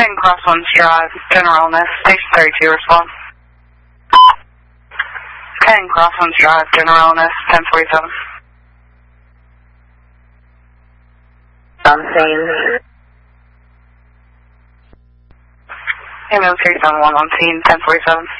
10 Crosswinds Drive, General Illness, Station 32, respond. 10 Crosswinds Drive, General Illness, 1047. On scene. Ambulance 371 on scene, 1047.